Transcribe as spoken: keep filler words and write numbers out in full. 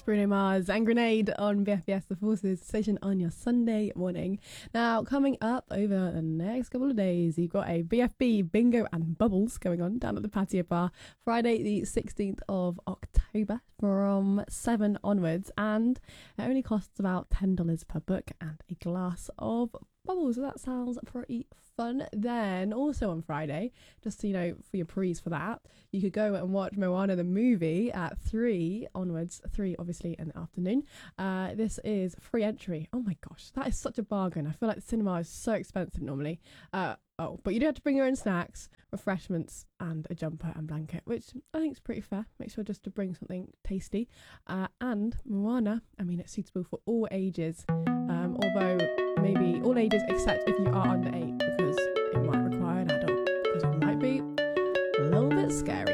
That's Bruno Mars and Grenade on B F B S The Forces station on your Sunday morning. Now, coming up over the next couple of days, you've got a B F B bingo and bubbles going on down at the Patio Bar Friday the sixteenth of October from seven onwards, and it only costs about ten dollars per book and a glass of bubbles. So that sounds pretty fun. Then also on Friday, just so you know, for your prees for that, you could go and watch Moana the movie at three onwards, three obviously in the afternoon. Uh, this is free entry. Oh my gosh, that is such a bargain. I feel like the cinema is so expensive normally. Uh, oh, but you do have to bring your own snacks, refreshments, and a jumper and blanket, which I think is pretty fair. Make sure just to bring something tasty. Uh, and Moana, I mean, it's suitable for all ages, um, although maybe all ages except if you are under eight, because it might require an adult, because it might be a little bit scary.